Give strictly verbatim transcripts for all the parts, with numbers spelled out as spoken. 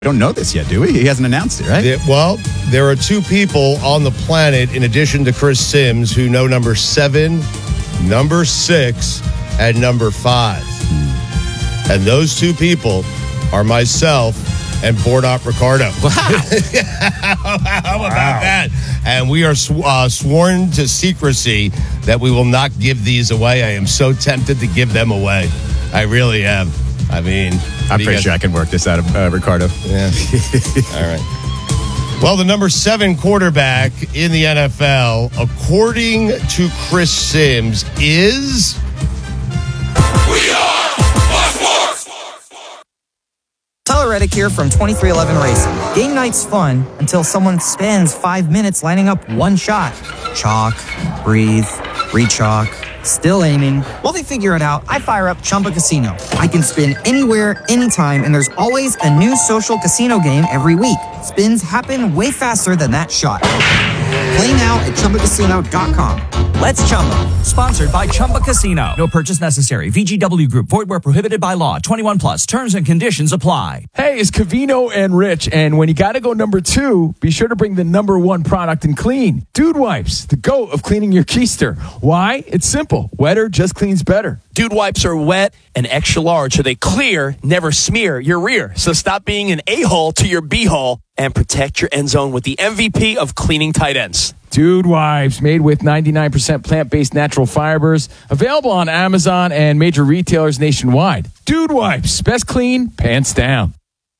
We don't know this yet, do we? He hasn't announced it, right? Yeah, well, there are two people on the planet, in addition to Chris Sims, who know number seven, number six, and number five. Hmm. And those two people are myself and Bordot Ricardo. Wow. How about wow. that? And we are sw- uh, sworn to secrecy that we will not give these away. I am so tempted to give them away. I really am. I mean, I'm pretty sure I can work this out of uh, Ricardo. Yeah. All right. Well, the number seven quarterback in the N F L, according to Chris Sims, is... We are Fox Sports! Tyler Reddick here from twenty-three eleven Racing. Game night's fun until someone spends five minutes lining up one shot. Chalk, breathe, re-chalk. Still aiming. While they figure it out, I fire up Chumba Casino. I can spin anywhere, anytime, and there's always a new social casino game every week. Spins happen way faster than that shot. Play now at Chumba Casino dot com. Let's Chumba. Sponsored by Chumba Casino. No purchase necessary. V G W Group. Void where prohibited by law. twenty-one plus. Terms and conditions apply. Hey, it's Covino and Rich. And when you got to go number two, be sure to bring the number one product in clean. Dude Wipes, the GOAT of cleaning your keister. Why? It's simple. Wetter just cleans better. Dude Wipes are wet and extra large, so they clear, never smear your rear. So stop being an a-hole to your b-hole and protect your end zone with the M V P of cleaning tight ends. Dude Wipes, made with ninety-nine percent plant-based natural fibers. Available on Amazon and major retailers nationwide. Dude Wipes, best clean, pants down.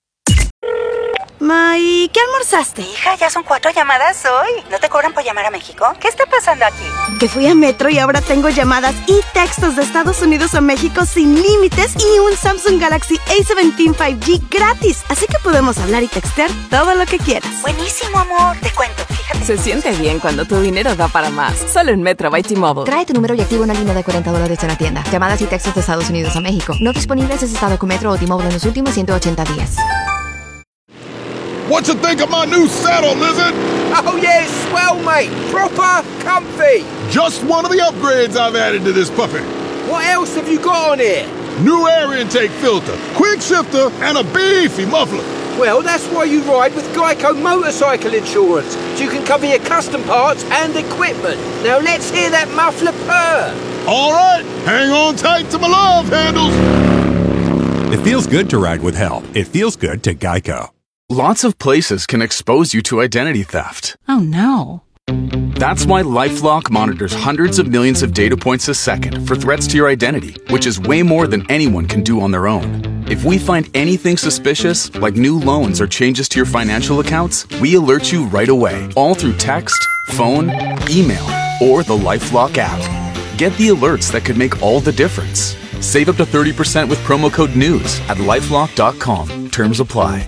Ma, ¿y qué almorzaste? Hija, ya son cuatro llamadas hoy. ¿No te cobran por llamar a México? ¿Qué está pasando aquí? Que fui a Metro y ahora tengo llamadas y textos de Estados Unidos a México sin límites y un Samsung Galaxy A diecisiete cinco G gratis. Así que podemos hablar y textear todo lo que quieras. Buenísimo, amor. Te cuento, fíjate. Se siente bien cuando tu dinero da para más. Solo en Metro by T-Mobile. Trae tu número y activa una línea de cuarenta dólares en la tienda. Llamadas y textos de Estados Unidos a México. No disponibles en estado con Metro o T-Mobile en los últimos ciento ochenta días. What you think of my new saddle, Lizard? Oh, yeah, it's swell, mate. Proper comfy. Just one of the upgrades I've added to this puppy. What else have you got on here? New air intake filter, quick shifter, and a beefy muffler. Well, that's why you ride with Geico Motorcycle Insurance, so you can cover your custom parts and equipment. Now let's hear that muffler purr. All right, hang on tight to my love handles. It feels good to ride with help. It feels good to Geico. Lots of places can expose you to identity theft. Oh, no. That's why LifeLock monitors hundreds of millions of data points a second for threats to your identity, which is way more than anyone can do on their own. If we find anything suspicious, like new loans or changes to your financial accounts, we alert you right away, all through text, phone, email, or the LifeLock app. Get the alerts that could make all the difference. Save up to thirty percent with promo code NEWS at lifelock dot com. Terms apply.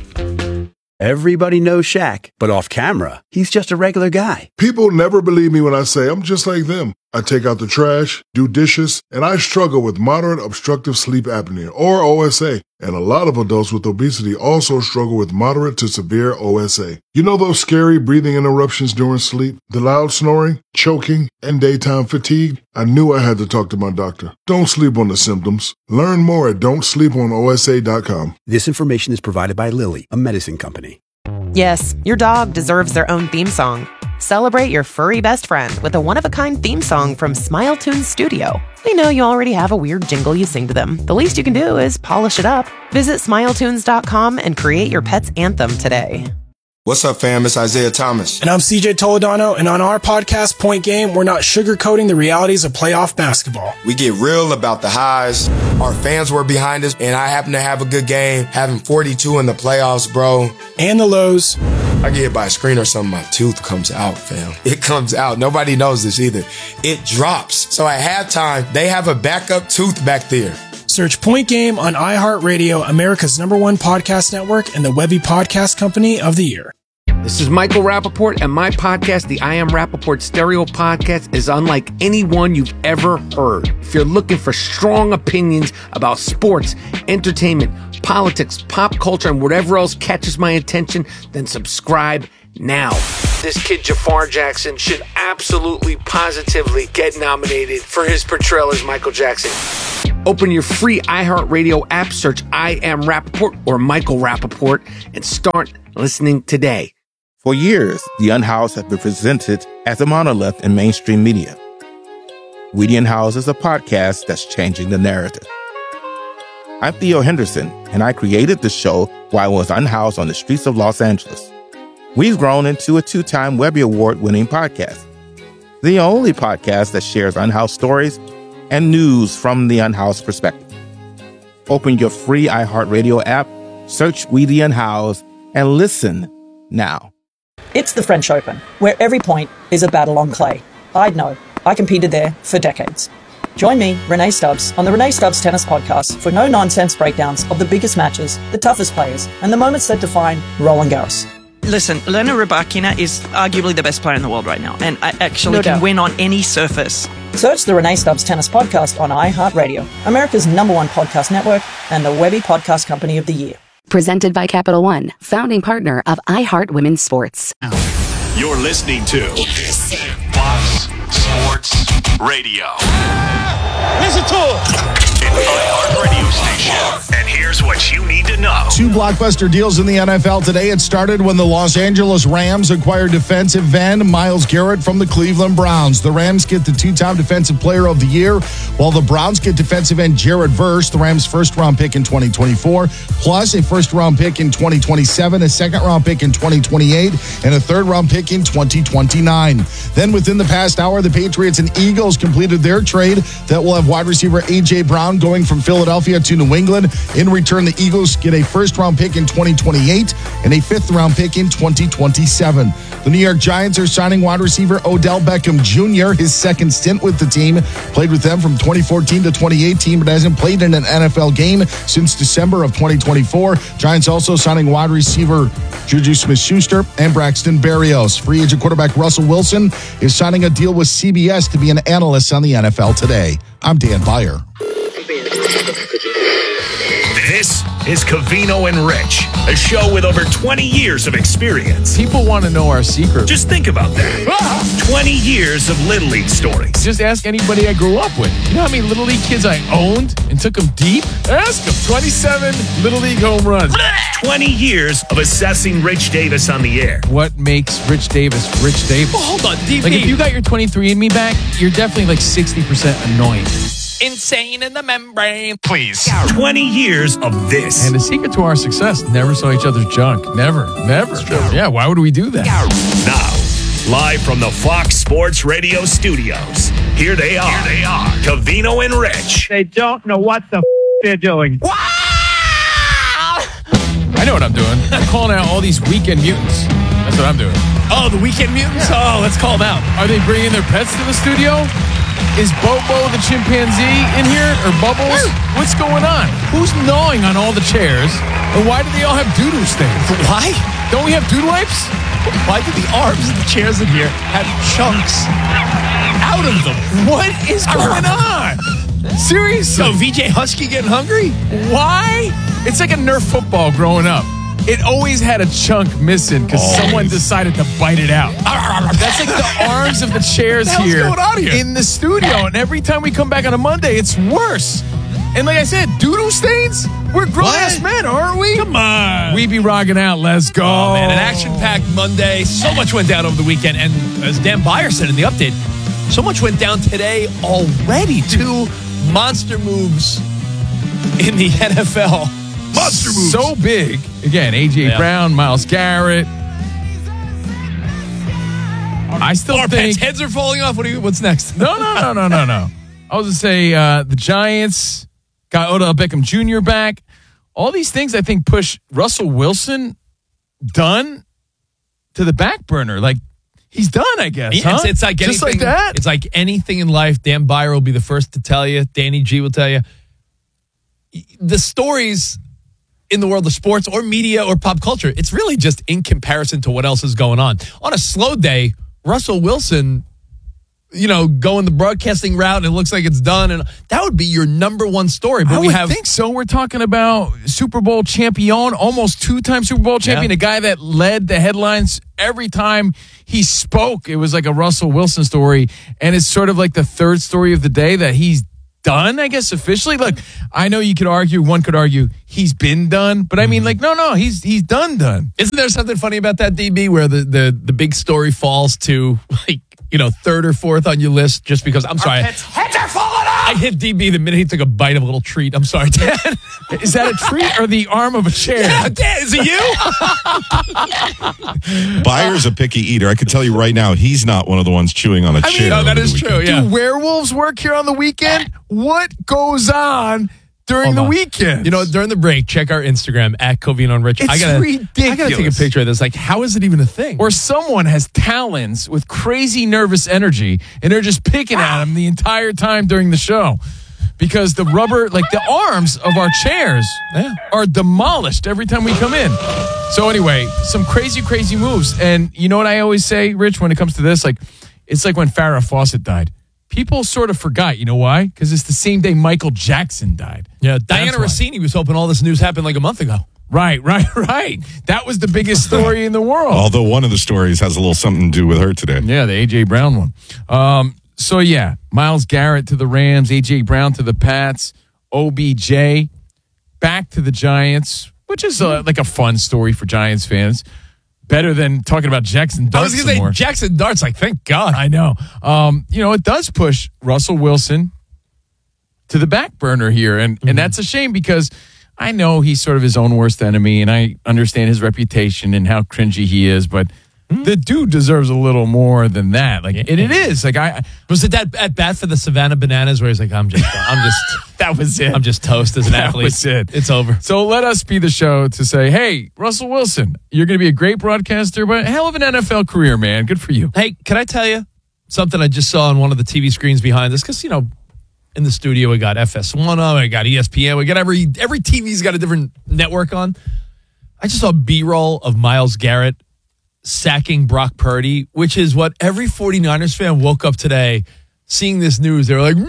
Everybody knows Shaq, but off camera, he's just a regular guy. People never believe me when I say I'm just like them. I take out the trash, do dishes, and I struggle with moderate obstructive sleep apnea, or O S A. And a lot of adults with obesity also struggle with moderate to severe O S A. You know those scary breathing interruptions during sleep, the loud snoring, choking, and daytime fatigue? I knew I had to talk to my doctor. Don't sleep on the symptoms. Learn more at don't sleep on O S A dot com. This information is provided by Lilly, a medicine company. Yes, your dog deserves their own theme song. Celebrate your furry best friend with a one-of-a-kind theme song from Smile Tunes Studio. We know you already have a weird jingle you sing to them. The least you can do is polish it up. Visit smile tunes dot com and create your pet's anthem today. What's up, fam? It's Isaiah Thomas. And I'm C J Toledano, and on our podcast, Point Game, we're not sugarcoating the realities of playoff basketball. We get real about the highs. Our fans were behind us, and I happen to have a good game, having forty-two in the playoffs, bro. And the lows. I get hit by a screen or something, my tooth comes out, fam. It comes out. Nobody knows this either. It drops. So at halftime, they have a backup tooth back there. Search Point Game on iHeartRadio, America's number one podcast network, and the Webby Podcast Company of the Year. This is Michael Rappaport, and my podcast, the I Am Rappaport Stereo Podcast, is unlike any one you've ever heard. If you're looking for strong opinions about sports, entertainment, politics, pop culture, and whatever else catches my attention, then subscribe now. This kid, Jafar Jackson, should absolutely, positively get nominated for his portrayal as Michael Jackson. Open your free iHeartRadio app, search I Am Rappaport or Michael Rappaport, and start listening today. For years, The Unhoused have been presented as a monolith in mainstream media. We The Unhoused is a podcast that's changing the narrative. I'm Theo Henderson, and I created the show while I was unhoused on the streets of Los Angeles. We've grown into a two-time Webby Award-winning podcast, the only podcast that shares unhoused stories and news from the unhoused perspective. Open your free iHeartRadio app, search We The Unhoused, and listen now. It's the French Open, where every point is a battle on clay. I'd know. I competed there for decades. Join me, Renee Stubbs, on the Renee Stubbs Tennis Podcast for no-nonsense breakdowns of the biggest matches, the toughest players, and the moments that define Roland Garros. Listen, Elena Rybakina is arguably the best player in the world right now, and I actually No can doubt. win on any surface. Search the Renee Stubbs Tennis Podcast on iHeartRadio, America's number one podcast network, and the Webby Podcast Company of the Year. Presented by Capital One, founding partner of iHeart Women's Sports. You're listening to Fox Sports Radio. Listen to it. An iHeart radio station. And here's what you need to know. Two blockbuster deals in the N F L today. It started when the Los Angeles Rams acquired defensive end Myles Garrett from the Cleveland Browns. The Rams get the two-time Defensive Player of the Year, while the Browns get defensive end Jared Verse, the Rams' first-round pick in twenty twenty-four, plus a first-round pick in twenty twenty-seven, a second-round pick in twenty twenty-eight, and a third-round pick in twenty twenty-nine. Then within the past hour, the Patriots and Eagles completed their trade that will have wide receiver A J. Brown going from Philadelphia to New England. In return, the Eagles get a first-round pick in twenty twenty-eight and a fifth-round pick in twenty twenty-seven. The New York Giants are signing wide receiver Odell Beckham Junior His second stint with the team. Played with them from twenty fourteen to twenty eighteen, but hasn't played in an N F L game since December of twenty twenty-four. Giants also signing wide receiver Juju Smith-Schuster and Braxton Berrios. Free agent quarterback Russell Wilson is signing a deal with C B S to be an analyst on the N F L Today. I'm Dan Byer. This is Covino and Rich, a show with over twenty years of experience. People want to know our secret. Just think about that. twenty years of Little League stories. Just ask anybody I grew up with. You know how many Little League kids I owned and took them deep? Ask them. twenty-seven Little League home runs. twenty years of assessing Rich Davis on the air. What makes Rich Davis Rich Davis? Well, hold on, D V. Like, if you got your twenty-three and me back, you're definitely like sixty percent annoying. Insane in the membrane. Please. twenty years of this. And the secret to our success, never saw each other's junk. Never. Never. Yeah, why would we do that? Now, live from the Fox Sports Radio studios, here they are. Here they are. Covino and Rich. They don't know what the f- they're doing. I know what I'm doing. I'm calling out all these weekend mutants. That's what I'm doing. Oh, the weekend mutants? Yeah. Oh, let's call them out. Are they bringing their pets to the studio? Is Bobo the chimpanzee in here? Or Bubbles? What's going on? Who's gnawing on all the chairs? And why do they all have doo-doo stains? Why? Don't we have doodle wipes? Why do the arms of the chairs in here have chunks out of them? What is going on? Seriously? So V J Husky getting hungry? Why? It's like a Nerf football growing up. It always had a chunk missing because someone decided to bite it out. That's like the arms of the chairs What the here, hell's going on here in the studio. And every time we come back on a Monday, it's worse. And like I said, doodle stains? We're grown-ass men, aren't we? Come on. We be rocking out. Let's go. Oh, man, an action-packed Monday. So much went down over the weekend. And as Dan Byer said in the update, so much went down today already. Two monster moves in the N F L. Monster moves. So big. Again, A J. Yeah. Brown, Myles Garrett. I still Our think... pets' heads are falling off. What do you, what's next? No, no, no, no, no, no. I was going to say uh, the Giants got Odell Beckham Junior back. All these things, I think, push Russell Wilson done to the back burner. Like, he's done, I guess, Yeah, huh? it's, it's like Just anything, like that? It's like anything in life. Dan Byer will be the first to tell you. Danny G will tell you. The stories in the world of sports or media or pop culture, it's really just in comparison to what else is going on. On a slow day, Russell Wilson, you know, going the broadcasting route and it looks like it's done, and that would be your number one story. But I we would have think so. We're talking about Super Bowl champion, almost two-time Super Bowl champion, Yeah. a guy that led the headlines every time he spoke. It was like a Russell Wilson story, and it's sort of like the third story of the day that he's done, I guess, officially. Look, I know you could argue, one could argue he's been done, but I mean, like, no, no, he's he's done, done. Isn't there something funny about that, D B, where the, the, the big story falls to, like, you know, third or fourth on your list just because, I'm sorry. Heads, heads are falling off! I hit D B the minute he took a bite of a little treat. I'm sorry, Dad. Is that a treat or the arm of a chair? Yeah, Dad, is it you? Byer's a picky eater. I can tell you right now, he's not one of the ones chewing on a I chair. mean, no, that is true, yeah. Do werewolves work here on the weekend? What goes on during Hold the on. weekend? You know, during the break, check our Instagram at Covino and Rich. It's I gotta, ridiculous. I gotta take a picture of this. Like, how is it even a thing? Or someone has talons with crazy nervous energy, and they're just picking at him the entire time during the show. Because the rubber, like the arms of our chairs Yeah. are demolished every time we come in. So anyway, some crazy, crazy moves. And you know what I always say, Rich, when it comes to this? Like, it's like when Farrah Fawcett died. People sort of forgot. You know why? Because it's the same day Michael Jackson died. Yeah, That's Diana why. Rossini was hoping all this news happened like a month ago. Right, right, right. That was the biggest story in the world. Although one of the stories has a little something to do with her today. Yeah, the A J. Brown one. Um, so, yeah, Myles Garrett to the Rams, A J. Brown to the Pats, O B J back to the Giants, which is uh, like a fun story for Giants fans. Better than talking about Jackson Darts. I was going to say, more. Jackson Darts, like, thank God. I know. Um, you know, it does push Russell Wilson to the back burner here. And, mm-hmm. and that's a shame because I know he's sort of his own worst enemy, and I understand his reputation and how cringy he is, but mm-hmm. the dude deserves a little more than that. Like, yeah. and it is. Like, I was it that at bat for the Savannah Bananas where he's like, I'm just, I'm just, that was it. I'm just toast as an that athlete. Was it. It's over. So let us be the show to say, hey, Russell Wilson, you're going to be a great broadcaster, but hell of an N F L career, man. Good for you. Hey, can I tell you something I just saw on one of the T V screens behind us? Because, you know, in the studio, we got F S one on, we got E S P N, we got every every T V's got a different network on. I just saw B-roll of Myles Garrett sacking Brock Purdy, which is what every 49ers fan woke up today seeing this news. They were like,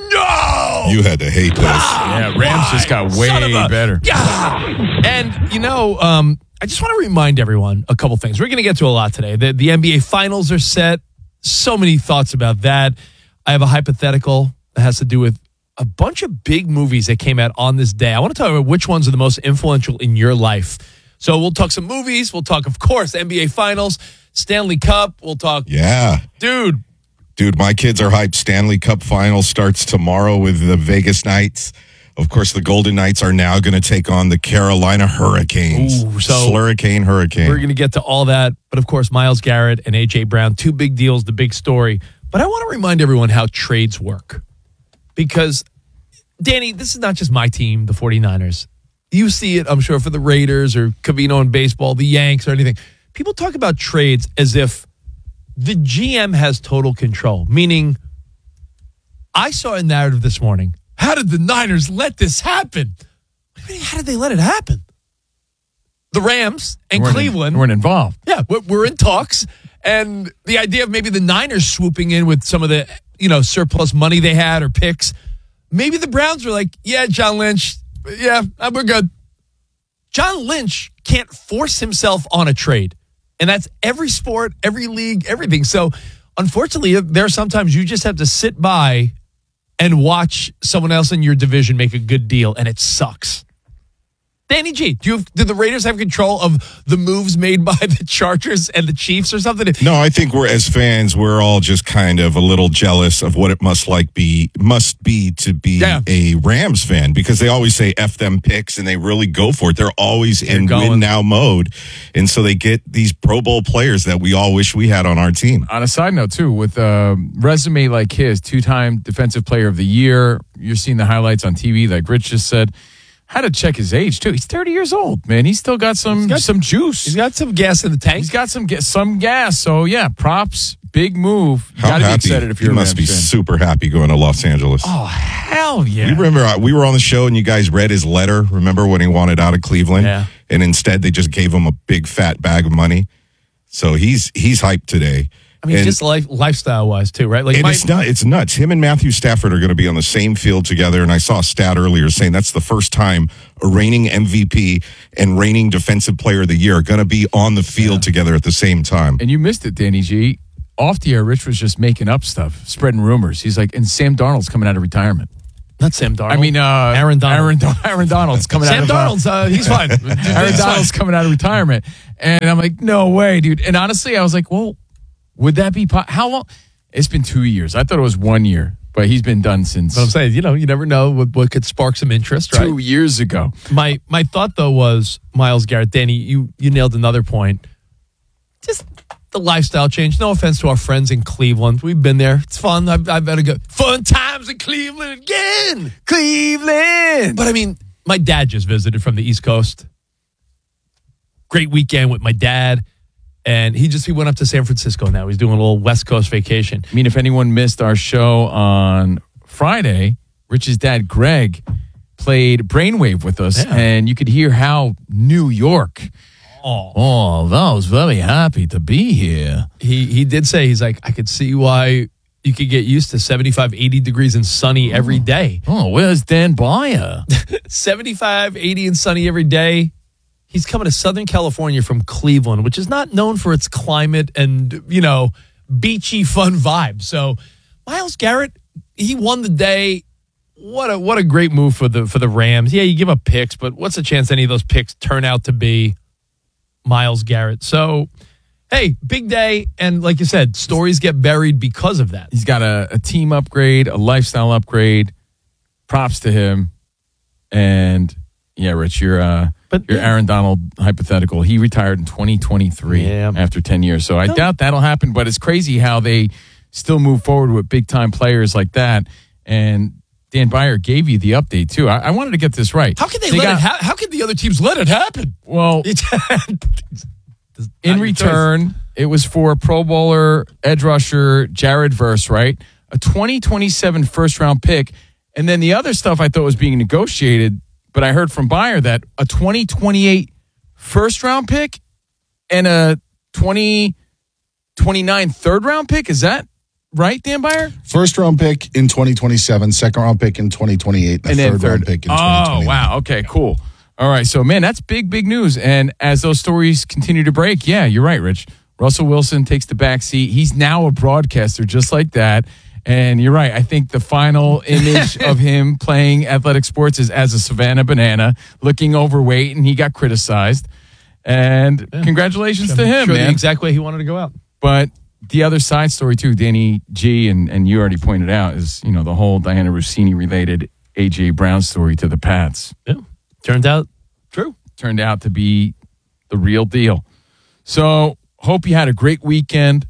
no! You had to hate this. Ah, yeah, Rams why? just got way a, better. Yeah. And, you know, um, I just want to remind everyone a couple things. We're going to get to a lot today. The, the N B A Finals are set. So many thoughts about that. I have a hypothetical that has to do with a bunch of big movies that came out on this day. I want to talk about which ones are the most influential in your life. So we'll talk some movies. We'll talk, of course, N B A Finals, Stanley Cup. We'll talk. Yeah. Dude. Dude, my kids are hyped. Stanley Cup Finals starts tomorrow with the Vegas Knights. Of course, the Golden Knights are now going to take on the Carolina Hurricanes. Ooh, so Slurricane Hurricane. We're going to get to all that. But, of course, Myles Garrett and A J. Brown, two big deals, the big story. But I want to remind everyone how trades work. Because, Danny, this is not just my team, the 49ers. You see it, I'm sure, for the Raiders or Covino in baseball, the Yanks or anything. People talk about trades as if the G M has total control, meaning I saw a narrative this morning. How did the Niners let this happen? I mean, how did they let it happen? The Rams and weren't Cleveland in, weren't involved. Yeah, we're, we're in talks. And the idea of maybe the Niners swooping in with some of the, you know, surplus money they had or picks. Maybe the Browns were like, yeah, John Lynch, yeah, we're good. John Lynch can't force himself on a trade. And that's every sport, every league, everything. So, unfortunately, there are sometimes you just have to sit by and watch someone else in your division make a good deal, and it sucks. Danny G, do you have, do the Raiders have control of the moves made by the Chargers and the Chiefs or something? No, I think we're as fans, we're all just kind of a little jealous of what it must like be must be to be yeah. a Rams fan because they always say F them picks and they really go for it. They're always They're in going. win now mode, and so they get these Pro Bowl players that we all wish we had on our team. On a side note, too, with a resume like his, two-time Defensive Player of the Year, you're seeing the highlights on T V, like Rich just said. Had to check his age too. He's thirty years old, man. He's still got some got, some juice. He's got some gas in the tank. He's got some some gas. So yeah, props, big move. You How gotta happy. be excited if you're you a must Rams be fan. super happy going to Los Angeles. Oh hell yeah! We remember we were on the show and you guys read his letter. Remember when he wanted out of Cleveland? Yeah. And instead they just gave him a big fat bag of money. So he's he's hyped today. I mean, and, just life, lifestyle-wise, too, right? Like, and my, it's, not, it's nuts. Him and Matthew Stafford are going to be on the same field together, and I saw a stat earlier saying that's the first time a reigning M V P and reigning Defensive Player of the Year are going to be on the field yeah. together at the same time. And you missed it, Danny G. Off the air, Rich was just making up stuff, spreading rumors. He's like, and Sam Darnold's coming out of retirement. Not Sam Darnold. I mean, uh, Aaron Donald. Aaron, Aaron Donald's coming Sam out of Darnold's, uh, he's fine. Aaron Donald's coming out of retirement. And I'm like, no way, dude. And honestly, I was like, well, would that be, po- how long? It's been two years. I thought it was one year, but he's been done since. But I'm saying, you know, you never know what, what could spark some interest, right? Two years ago. My my thought, though, was Myles Garrett. Danny, you, you nailed another point. Just the lifestyle change. No offense to our friends in Cleveland. We've been there. It's fun. I've, I've had a good fun times in Cleveland again. Cleveland. But I mean, my dad just visited from the East Coast. Great weekend with my dad. And he just he went up to San Francisco now. He's doing a little West Coast vacation. I mean, if anyone missed our show on Friday, Rich's dad, Greg, played Brainwave with us. Yeah. And you could hear how New York. Oh. oh, I was very happy to be here. He he did say, he's like, I could see why you could get used to seventy-five, eighty degrees and sunny every day. Oh, where's Dan Byer? seventy-five, eighty and sunny every day. He's coming to Southern California from Cleveland, which is not known for its climate and, you know, beachy, fun vibe. So Myles Garrett, he won the day. What a what a great move for the for the Rams. Yeah, you give up picks, but what's the chance any of those picks turn out to be Myles Garrett? So, hey, big day. And like you said, stories get buried because of that. He's got a, a team upgrade, a lifestyle upgrade. Props to him. And yeah, Rich, you're uh, but, your yeah. Aaron Donald hypothetical. He retired in twenty twenty-three yeah. after ten years. So I no. doubt that'll happen, but it's crazy how they still move forward with big-time players like that. And Dan Byer gave you the update, too. I, I wanted to get this right. How can they, they let got, it ha- How can the other teams let it happen? Well, in return, it was for Pro Bowler, edge rusher, Jared Verse, right? A twenty twenty-seven first-round pick. And then the other stuff I thought was being negotiated, but I heard from Byer that a twenty twenty-eight first-round pick and a twenty twenty-nine third-round pick. Is that right, Dan Byer? First round pick in twenty twenty-seven, second round pick in twenty twenty-eight, and, and third, third round pick in twenty twenty-nine. Oh, wow. Okay, cool. All right. So, man, that's big, big news. And as those stories continue to break, yeah, you're right, Rich. Russell Wilson takes the back seat. He's now a broadcaster just like that. And you're right. I think the final image of him playing athletic sports is as a Savannah Banana, looking overweight, and he got criticized. And yeah. congratulations I'm to him, sure man. The exact way he wanted to go out. But the other side story, too, Danny G, and, and you already pointed out, is, you know, the whole Diana Rossini-related A J. Brown story to the Pats. Yeah. Turned out true. Turned out to be the real deal. So, hope you had a great weekend.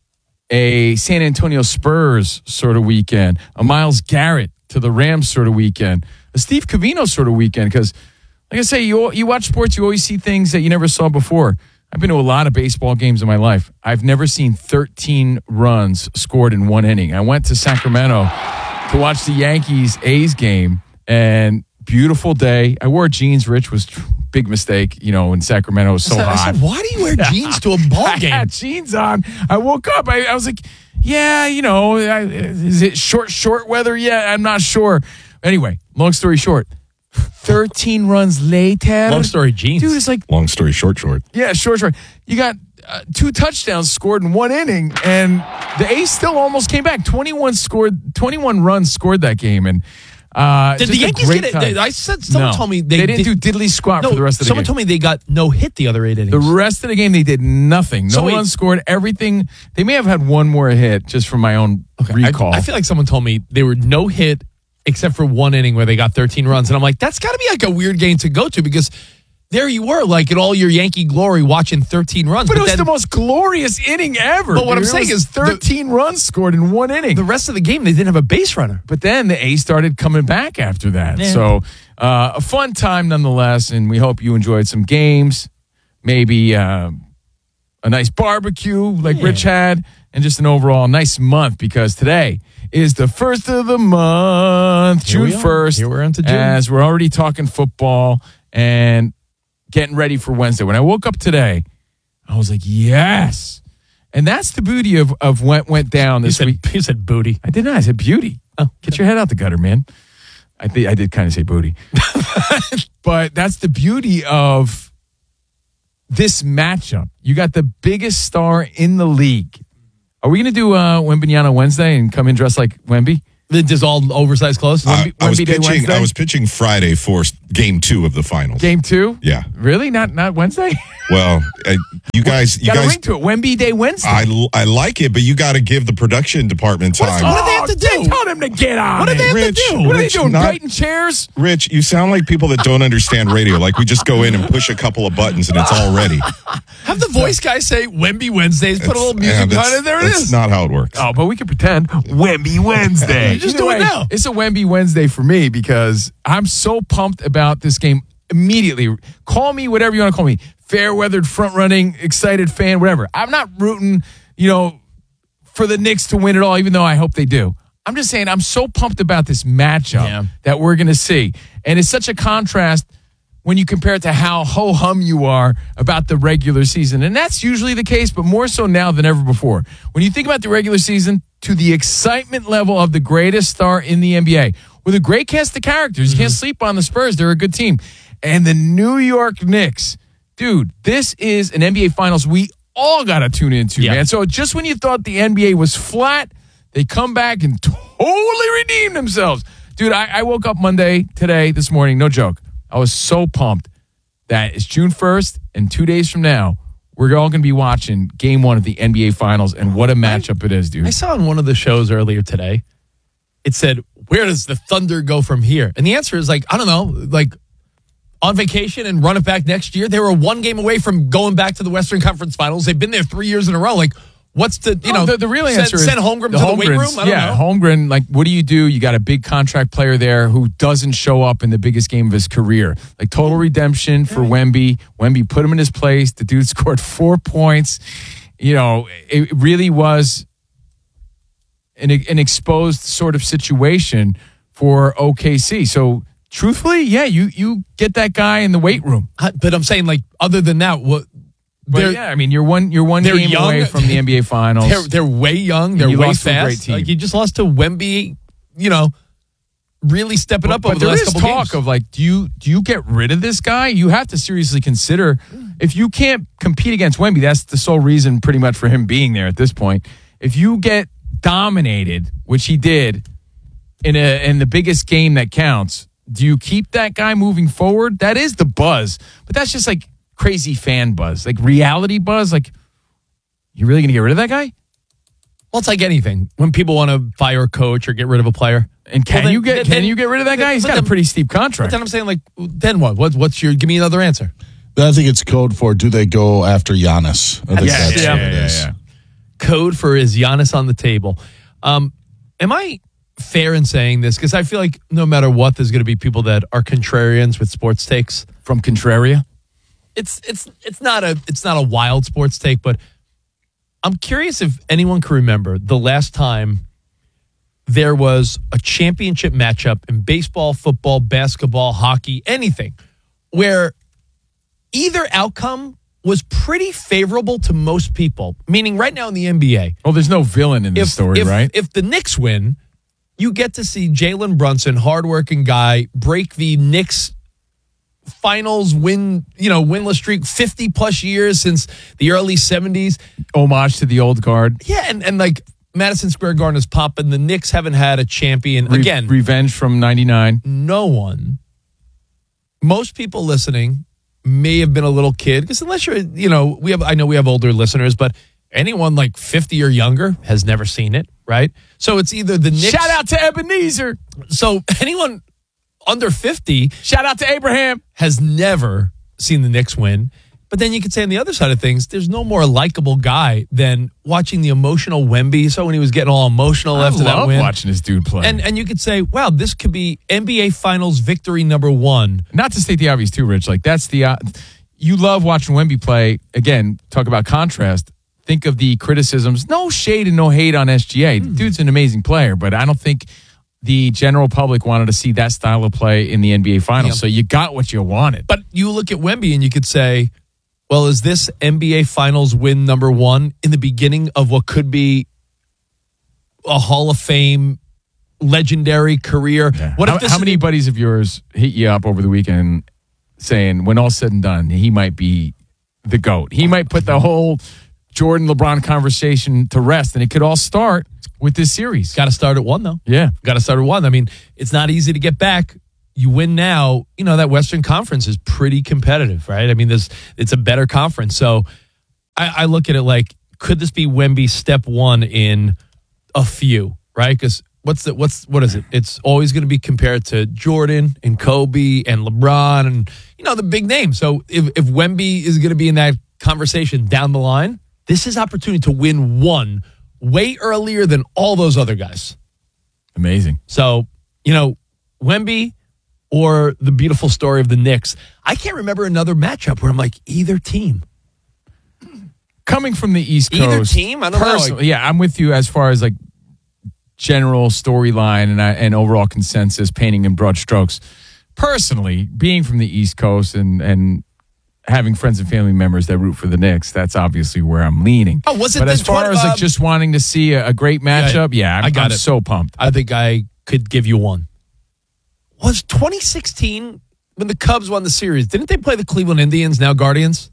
A San Antonio Spurs sort of weekend. A Myles Garrett to the Rams sort of weekend. A Steve Covino sort of weekend. Because, like I say, you you watch sports, you always see things that you never saw before. I've been to a lot of baseball games in my life. I've never seen thirteen runs scored in one inning. I went to Sacramento to watch the Yankees-A's game, and beautiful day. I wore jeans, Rich, was big mistake, you know, in Sacramento. It was so I said, hot. I said, why do you wear jeans to a ball game? I had jeans on. I woke up. I, I was like, yeah, you know, I, is it short, short weather yet? I'm not sure. Anyway, long story short, thirteen runs later. Long story, jeans. Dude, it's like. Long story short, short. Yeah, short, short. You got uh, two touchdowns scored in one inning, and the A's still almost came back. twenty-one scored, twenty-one runs scored that game, and. Uh, did the Yankees get it? They, I said someone no. told me they, they didn't did, do diddly squat no, for the rest of the someone game. Someone told me they got no hit the other eight innings. The rest of the game they did nothing. No so runs scored. Everything. They may have had one more hit just from my own okay, recall. I, I feel like someone told me they were no hit except for one inning where they got thirteen runs, and I'm like, that's got to be like a weird game to go to because. There you were, like in all your Yankee glory, watching thirteen runs. But, but it was then, the most glorious inning ever. But what dude. I'm saying is thirteen the, runs scored in one inning. The rest of the game, they didn't have a base runner. But then the A's started coming back after that. Yeah. So uh, a fun time nonetheless, and we hope you enjoyed some games, maybe uh, a nice barbecue like yeah. Rich had, and just an overall nice month because today is the first of the month, Here June first. Here we're into June. As we're already talking football and getting ready for Wednesday. When I woke up today, I was like, yes. And that's the beauty of, of what went down this you said, week. You said booty. I did not. I said beauty. Oh, Get your head out the gutter, man. I think I did kind of say booty. But that's the beauty of this matchup. You got the biggest star in the league. Are we going to do uh, Wembanyama Wednesday and come in dressed like Wemby? Just all oversized clothes? Uh, Wemby, I was Wemby Day pitching. Wednesday? I was pitching Friday for game two of the finals. Game two? Yeah. Really? Not not Wednesday? Well, uh, you guys, you got guys, a ring to it. Wemby Day Wednesday. I, I like it, but you got to give the production department time. What do they have to do? Tell them to get on. What do they have to Rich, do? What are Rich, they doing? not- Writing chairs? Rich, you sound like people that don't understand radio. Like we just go in and push a couple of buttons and it's all ready. Have the voice guy say Wemby Wednesdays, put a little music Yeah, on that's- it, there it that's is. not how it works. Oh, but we can pretend Wemby Wednesday. Just Either do it way, now. It's a Wemby Wednesday for me because I'm so pumped about this game immediately. Call me whatever you want to call me. Fair-weathered, front-running, excited fan, whatever. I'm not rooting, you know, for the Knicks to win it all, even though I hope they do. I'm just saying I'm so pumped about this matchup Yeah. that we're going to see. And it's such a contrast when you compare it to how ho-hum you are about the regular season. And that's usually the case, but more so now than ever before. When you think about the regular season, to the excitement level of the greatest star in the N B A, with a great cast of characters. You can't sleep on the Spurs. They're a good team. And the New York Knicks. Dude, this is an N B A Finals we all got to tune into, Yeah. man. So just when you thought the N B A was flat, they come back and totally redeem themselves. Dude, I, I woke up Monday, today, this morning, no joke. I was so pumped that it's June first, and two days from now, we're all going to be watching game one of the N B A Finals, and what a matchup it is, dude. I saw on one of the shows earlier today, it said, where does the Thunder go from here? And the answer is like, I don't know, like on vacation and run it back next year. They were one game away from going back to the Western Conference Finals. They've been there three years in a row. Like, what's the, you No, know, the, the real send, answer is send Holmgren to the weight room? I don't yeah, know. Holmgren, like, what do you do? You got a big contract player there who doesn't show up in the biggest game of his career. Like, total redemption for Wemby. Wemby put him in his place. The dude scored four points. You know, it really was an, an exposed sort of situation for O K C. So, truthfully, yeah, you you get that guy in the weight room. But I'm saying, like, other than that, what? But yeah, I mean, you're one you're one they're game young. away from the N B A Finals. They're, they're way young. They're You way lost to a fast. great team. Like, you just lost to Wemby, you know, really step it up over but the there last is couple talk games. of like, do you do you get rid of this guy? You have to seriously consider if you can't compete against Wemby. That's the sole reason, pretty much, for him being there at this point. If you get dominated, which he did in a in the biggest game that counts, do you keep that guy moving forward? That is the buzz, but that's just like crazy fan buzz, like reality buzz. Like, you really gonna get rid of that guy? Well, it's like anything. When people want to fire a coach or get rid of a player. And can Well, then- you get then- can then- you get rid of that guy? He's but got then- a pretty steep But contract. then I'm saying, like, then what? what? What's your, give me another answer. I think it's code for do they go after Giannis? I think Yeah, that's yeah, what it yeah, is. yeah. Code for is Giannis on the table. Um, am I fair in saying this? Because I feel like no matter what, there's going to be people that are contrarians with sports takes. From Contraria? It's it's it's not a it's not a wild sports take, but I'm curious if anyone can remember the last time there was a championship matchup in baseball, football, basketball, hockey, anything, where either outcome was pretty favorable to most people. Meaning right now in the N B A. Well, there's no villain in this if, story, if, right? If the Knicks win, you get to see Jalen Brunson, hardworking guy, break the Knicks finals win, you know, winless streak, fifty plus years since the early seventies. Homage to the old guard. Yeah, and, and like Madison Square Garden's popping. The Knicks haven't had a champion. Re- Again, Revenge from ninety-nine. no one, most people listening may have been a little kid, because unless you're, you know, we have, I know we have older listeners, but anyone like fifty or younger has never seen it, right? So it's either the Knicks. Shout out to Ebenezer. So anyone under fifty Shout out to Abraham. has never seen the Knicks win. But then you could say on the other side of things, there's no more likable guy than watching the emotional Wemby. So when he was getting all emotional I after that love win. watching this dude play. And and you could say, wow, this could be N B A Finals victory number one. Not to state the obvious too, Rich. Like, that's the uh, you love watching Wemby play. Again, talk about contrast. Think of the criticisms. No shade and no hate on S G A. The dude's an amazing player, but I don't think the general public wanted to see that style of play in the N B A Finals. Yeah. So you got what you wanted. But you look at Wemby and you could say, well, is this N B A Finals win number one in the beginning of what could be a Hall of Fame legendary career? Yeah. What how, if this how is many the- buddies of yours hit you up over the weekend saying, when all's said and done, he might be the GOAT? He might put the whole Jordan LeBron conversation to rest, and it could all start with this series. Got to start at one, though. Yeah. Got to start at one. I mean, it's not easy to get back. You win now, you know, that Western Conference is pretty competitive, right? I mean, there's it's a better conference. So I, I look at it like, could this be Wemby step one in a few, right? Because what's the, what's, what is it? It's always going to be compared to Jordan and Kobe and LeBron and, you know, the big names. So if, if Wemby is going to be in that conversation down the line, this is opportunity to win one way earlier than all those other guys. Amazing. So, you know, Wemby or the beautiful story of the Knicks. I can't remember another matchup where I'm like, either team. Coming from the East Coast. Either team? I don't know. Like, yeah, I'm with you as far as like general storyline and, and overall consensus, painting in broad strokes. Personally, being from the East Coast and, and having friends and family members that root for the Knicks, that's obviously where I'm leaning. Oh, was it But the as far tw- as like uh, just wanting to see a, a great matchup, yeah, I'm, I got I'm it. so pumped. I think I could give you one. Was twenty sixteen when the Cubs won the series, didn't they play the Cleveland Indians, now Guardians?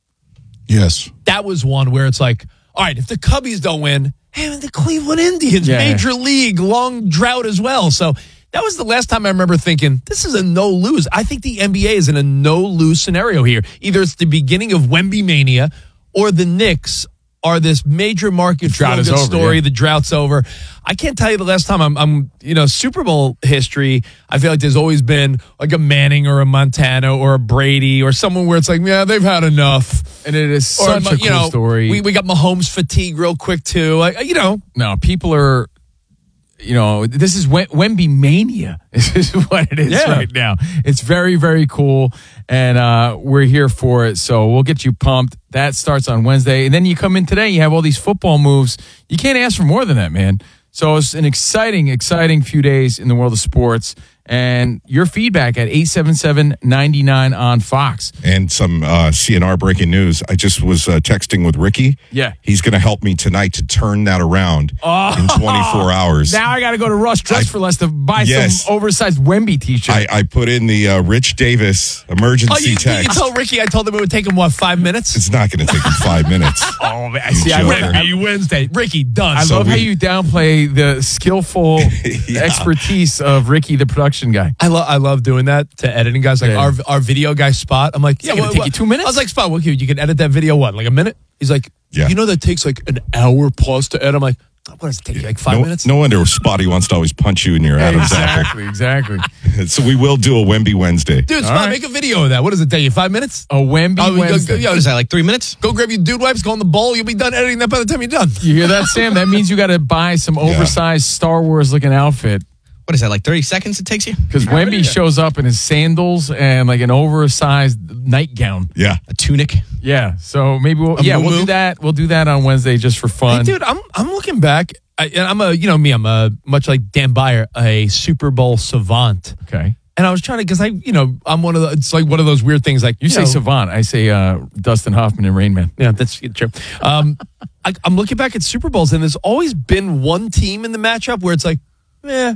Yes. That was one where it's like, all right, if the Cubbies don't win, hey, the Cleveland Indians, Yeah. major league, long drought as well. So that was the last time I remember thinking, this is a no-lose. I think the N B A is in a no-lose scenario here. Either it's the beginning of Wemby mania or the Knicks are this major market drought is feel-good over, story. yeah. The drought's over. I can't tell you the last time I'm, I'm, you know, Super Bowl history. I feel like there's always been like a Manning or a Montana or a Brady or someone where it's like, yeah, they've had enough. And it is Or, such a you cool know, story. We, we got Mahomes fatigue real quick too. Like, you know, No, people are, you know, this is Wem- Wemby mania. This is what it is Yeah. right now. It's very, very cool, and uh, we're here for it. So we'll get you pumped. That starts on Wednesday, and then you come in today. You have all these football moves. You can't ask for more than that, man. So it's an exciting, exciting few days in the world of sports. And your feedback at eight seven seven, nine nine on Fox. And some uh, C N R breaking news. I just was uh, texting with Ricky. Yeah. He's going to help me tonight to turn that around Oh. in twenty-four hours. Now I got to go to Rush Dress I- for Less to buy Yes. some oversized Wemby t-shirt. I, I put in the uh, Rich Davis emergency oh, you, you text. told Ricky I told him it would take him, what, five minutes? It's not going to take him five minutes. oh, man. You See, I, joker. I, Wednesday. Ricky, done. I So love how we- you downplay the skillful Yeah. expertise of Ricky, the production guy. I love I love doing that to editing guys. Like Yeah. our our video guy Spot. I'm like, It's gonna take you two minutes? I was like, Spot, what, you can edit that video what, like a minute? He's like, Yeah. you know that takes like an hour plus to edit. I'm like, what does it take you, like five no, minutes? no wonder Spotty wants to always punch you in your Adam's apple. Exactly, exactly. So we will do a Wemby Wednesday. Dude, All Spot, right. make a video of that. What does it take you? Five minutes? A Wemby Oh, we go- Wednesday. yo, What is that, like three minutes? Go grab your dude wipes, go in the bowl. You'll be done editing that by the time you're done. You hear that, Sam? That means you got to buy some oversized Star Wars looking outfit. What is that, like thirty seconds it takes you? Because Wemby shows up in his sandals and like an oversized nightgown. Yeah. A tunic? Yeah. So maybe we'll, A yeah, we'll moo-moo? do that. We'll do that on Wednesday just for fun. Hey, dude, I'm I'm looking back. I, and I'm a you know me. I'm a much like Dan Byer, a Super Bowl savant. Okay. And I was trying to because I you know I'm one of the. It's like one of those weird things. Like You say know, savant. I say uh, Dustin Hoffman and Rain Man. Yeah, that's true. Um, I, I'm looking back at Super Bowls, and there's always been one team in the matchup where it's like, eh.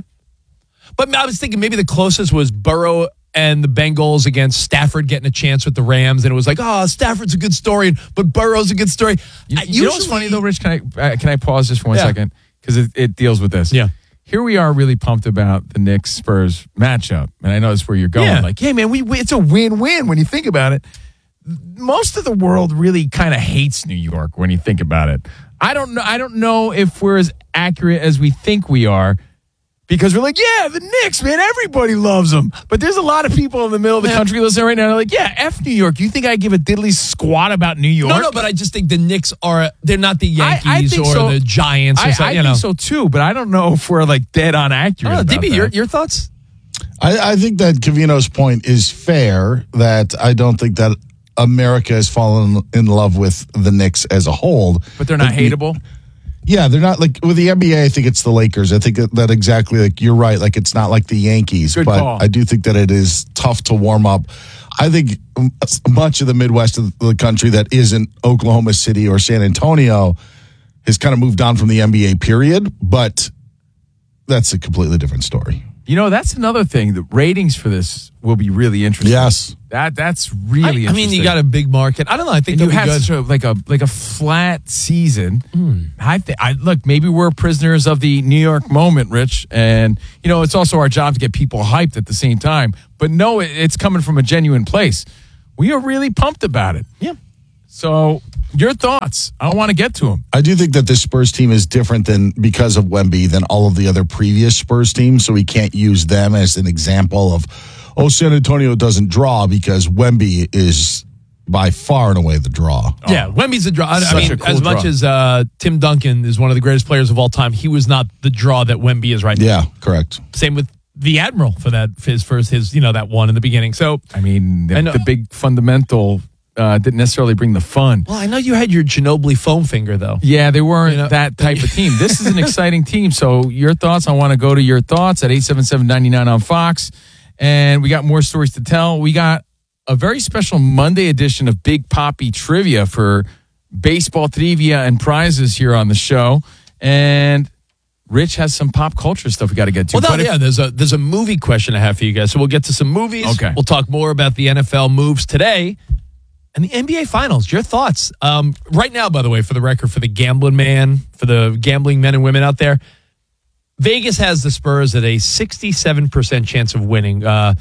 But I was thinking maybe the closest was Burrow and the Bengals against Stafford getting a chance with the Rams, and it was like, oh, Stafford's a good story, but Burrow's a good story. You, I- you know what's funny though, Rich? Can I uh, can I pause just for one Yeah. second? Because it, it deals with this. Yeah. Here we are, really pumped about the Knicks Spurs matchup, and I know that's where you're going. Yeah. Like, hey man, we, we it's a win win when you think about it. Most of the world really kind of hates New York when you think about it. I don't know. I don't know if we're as accurate as we think we are. Because we're like, yeah, the Knicks, man, everybody loves them. But there's a lot of people in the middle of the country listening right now. They're like, yeah, F New York. You think I give a diddly squat about New York? No, no, but I just think the Knicks are, they're not the Yankees I, I think or so. the Giants or I, something, I you know. think so too, but I don't know if we're like dead on accurate. I don't know, about D B, that. your, your thoughts? I, I think that Covino's point is fair, that I don't think that America has fallen in love with the Knicks as a whole. But they're not hateable? Yeah, they're not like with the N B A. I think it's the Lakers. I think that, that exactly like you're right. Like it's not like the Yankees, Good but call. I do think that it is tough to warm up. I think um, much of the Midwest of the country that isn't Oklahoma City or San Antonio has kind of moved on from the N B A period, but that's a completely different story. You know, that's another thing. The ratings for this will be really interesting. Yes. That that's I, really I interesting. mean, you got a big market. I don't know. I think and you that'd be had good. such a, like a like a flat season. Hmm. I think. I look. Maybe we're prisoners of the New York moment, Rich, and you know it's also our job to get people hyped at the same time. But no, it, it's coming from a genuine place. We are really pumped about it. Yeah. So, your thoughts? I want to get to them. I do think that this Spurs team is different than because of Wemby than all of the other previous Spurs teams. So we can't use them as an example of, oh, San Antonio doesn't draw because Wemby is by far and away the draw. Yeah, Wemby's a draw. I, I Such mean, a cool as much draw. as uh, Tim Duncan is one of the greatest players of all time, he was not the draw that Wemby is right now. Yeah, correct. Same with the Admiral for that for his first his you know that one in the beginning. So I mean, the, I know- the big fundamental uh, didn't necessarily bring the fun. well, I know you had your Ginobili foam finger though. Yeah, they weren't You know? that type of team. This is an exciting team. So your thoughts, I want to go to your thoughts at eight seven seven, nine nine on Fox. And we got more stories to tell. We got a very special Monday edition of Big Poppy Trivia for baseball trivia and prizes here on the show. And Rich has some pop culture stuff we got to get to. Well, But no, if- yeah, there's a there's a movie question I have for you guys. So we'll get to some movies. Okay. We'll talk more about the N F L moves today and the N B A Finals. Your thoughts? Um, right now, by the way, for the record, for the gambling man, for the gambling men and women out there, Vegas has the Spurs at a sixty-seven percent chance of winning. Uh,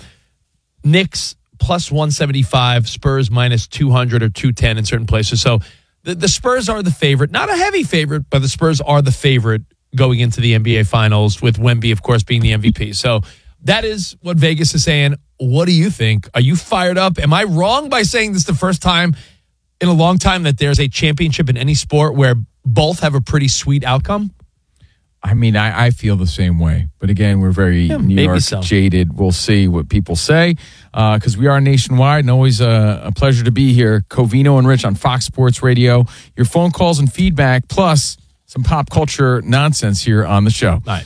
Knicks plus one seventy-five, Spurs minus two hundred or two ten in certain places. So the, the Spurs are the favorite. Not a heavy favorite, but the Spurs are the favorite going into the N B A Finals, with Wemby, of course, being the M V P. So that is what Vegas is saying. What do you think? Are you fired up? Am I wrong by saying this the first time in a long time that there's a championship in any sport where both have a pretty sweet outcome? I mean, I, I feel the same way. But again, we're very Yeah, New maybe York so. jaded. We'll see what people say because we are nationwide and always a, a pleasure to be here. Covino and Rich on Fox Sports Radio. Your phone calls and feedback, plus some pop culture nonsense here on the show. All right.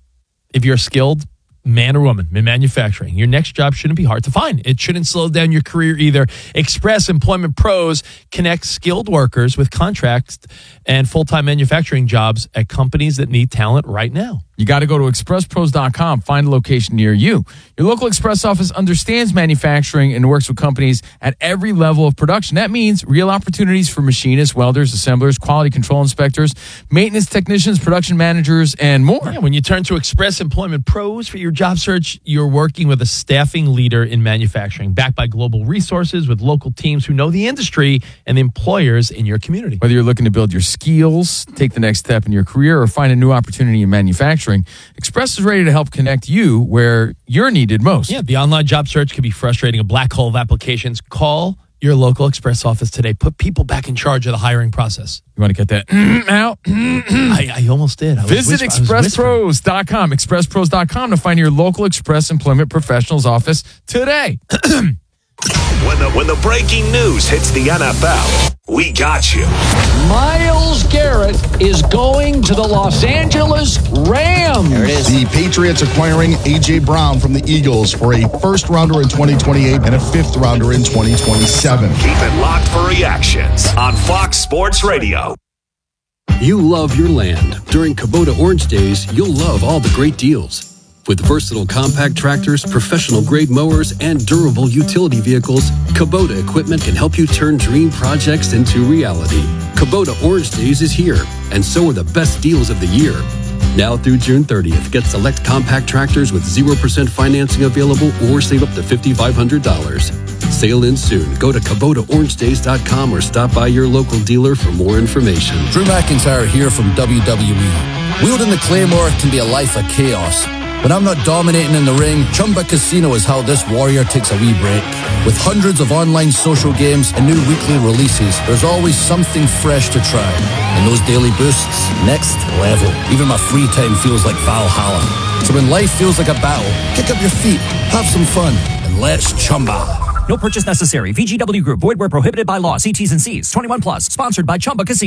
If you're skilled, man or woman, in manufacturing, your next job shouldn't be hard to find. It shouldn't slow down your career either. Express Employment Pros connects skilled workers with contracts and full-time manufacturing jobs at companies that need talent right now. You got to go to express pros dot com, find a location near you. Your local Express office understands manufacturing and works with companies at every level of production. That means real opportunities for machinists, welders, assemblers, quality control inspectors, maintenance technicians, production managers, and more. Yeah, when you turn to Express Employment Pros for your job search, you're working with a staffing leader in manufacturing, backed by global resources with local teams who know the industry and the employers in your community. Whether you're looking to build your skills, take the next step in your career, or find a new opportunity in manufacturing, Express is ready to help connect you where you're needed most. Yeah, the online job search can be frustrating, a black hole of applications. Call your local Express office today. Put people back in charge of the hiring process. You want to get that out? I, I almost did. I was Visit whisper- I was express whispering. pros dot com, express pros dot com to find your local Express Employment Professionals office today. When the when the breaking news hits the N F L, we got you. Miles Garrett is going to the Los Angeles Rams. There it is. The Patriots acquiring A J. Brown from the Eagles for a first rounder in twenty twenty-eight and a fifth rounder in twenty twenty-seven. Keep it locked for reactions on Fox Sports Radio. You love your land. During Kubota Orange Days, you'll love all the great deals. With versatile compact tractors, professional-grade mowers, and durable utility vehicles, Kubota equipment can help you turn dream projects into reality. Kubota Orange Days is here, and so are the best deals of the year. Now through June thirtieth, get select compact tractors with zero percent financing available or save up to five thousand five hundred dollars. Sale ends soon. Go to Kubota Orange Days dot com or stop by your local dealer for more information. Drew McIntyre here from W W E. Wielding the Claymore can be a life of chaos. When I'm not dominating in the ring, Chumba Casino is how this warrior takes a wee break. With hundreds of online social games and new weekly releases, there's always something fresh to try. And those daily boosts, next level. Even my free time feels like Valhalla. So when life feels like a battle, kick up your feet, have some fun, and let's Chumba. No purchase necessary. V G W Group. Void where prohibited by law. See T's and C's. twenty-one plus. Sponsored by Chumba Casino.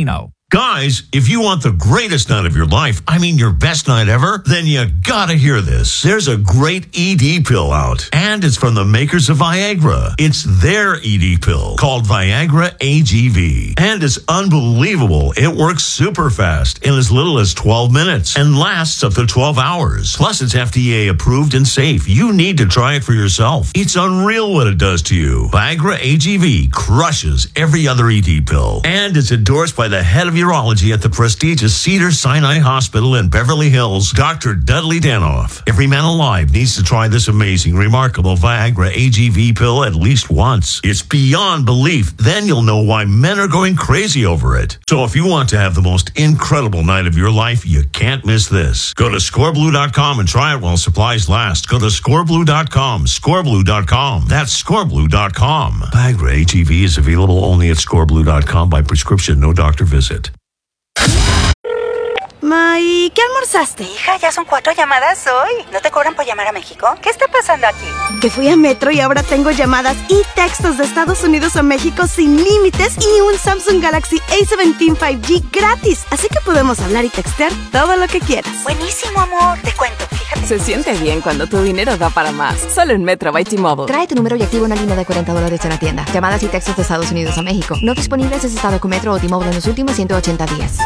Guys, if you want the greatest night of your life, I mean your best night ever, then you gotta hear this. There's a great E D pill out, and it's from the makers of Viagra. It's their E D pill called Viagra A G V, and it's unbelievable. It works super fast in as little as twelve minutes and lasts up to twelve hours. Plus, it's F D A approved and safe. You need to try it for yourself. It's unreal what it does to you. Viagra A G V crushes every other E D pill, and it's endorsed by the head of urology at the prestigious Cedars-Sinai Hospital in Beverly Hills, Doctor Dudley Danoff. Every man alive needs to try this amazing, remarkable Viagra A G V pill at least once. It's beyond belief. Then you'll know why men are going crazy over it. So if you want to have the most incredible night of your life, you can't miss this. Go to score blue dot com and try it while supplies last. Go to score blue dot com, score blue dot com. That's score blue dot com. Viagra A G V is available only at score blue dot com by prescription, no doctor visit. Ma, ¿y qué almorzaste? Hija, ya son cuatro llamadas hoy. ¿No te cobran por llamar a México? ¿Qué está pasando aquí? Que fui a Metro y ahora tengo llamadas y textos de Estados Unidos a México sin límites y un Samsung Galaxy A diecisiete cinco G gratis. Así que podemos hablar y textear todo lo que quieras. Buenísimo, amor. Te cuento, fíjate. Se siente bien cuando tu dinero da para más. Solo en Metro by T-Mobile. Trae tu número y activa una línea de cuarenta dólares en la tienda. Llamadas y textos de Estados Unidos a México. No disponibles en estado con Metro o T-Mobile en los últimos ciento ochenta días.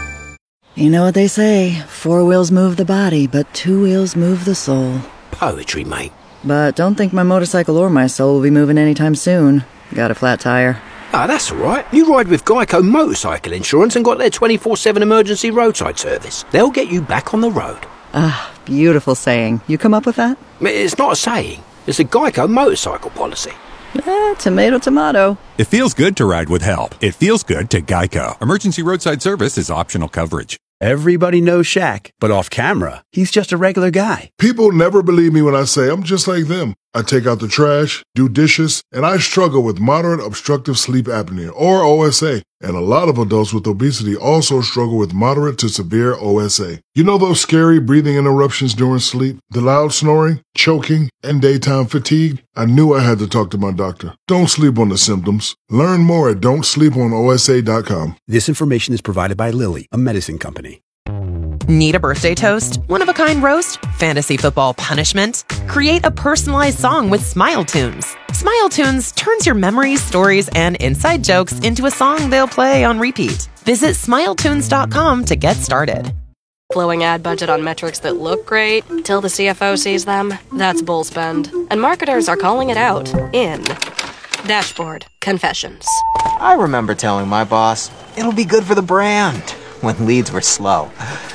You know what they say, four wheels move the body, but two wheels move the soul. Poetry, mate. But don't think my motorcycle or my soul will be moving anytime soon. Got a flat tire. Ah, that's all right. You ride with Geico Motorcycle Insurance and got their twenty-four seven emergency roadside service. They'll get you back on the road. Ah, beautiful saying. You come up with that? It's not a saying. It's a Geico motorcycle policy. Eh, tomato, tomato. It feels good to ride with help. It feels good to Geico. Emergency roadside service is optional coverage. Everybody knows Shaq, but off camera, he's just a regular guy. People never believe me when I say I'm just like them. I take out the trash, do dishes, and I struggle with moderate obstructive sleep apnea, or O S A. And a lot of adults with obesity also struggle with moderate to severe O S A. You know those scary breathing interruptions during sleep, the loud snoring, choking, and daytime fatigue? I knew I had to talk to my doctor. Don't sleep on the symptoms. Learn more at don't sleep on O S A dot com. This information is provided by Lilly, a medicine company. Need a birthday toast? One-of-a-kind roast? Fantasy football punishment? Create a personalized song with Smile Tunes. Smile Tunes turns your memories, stories, and inside jokes into a song they'll play on repeat. Visit smile tunes dot com to get started. Blowing ad budget on metrics that look great till the C F O sees them? That's bull spend. And marketers are calling it out in Dashboard Confessions. I remember telling my boss, it'll be good for the brand, when leads were slow.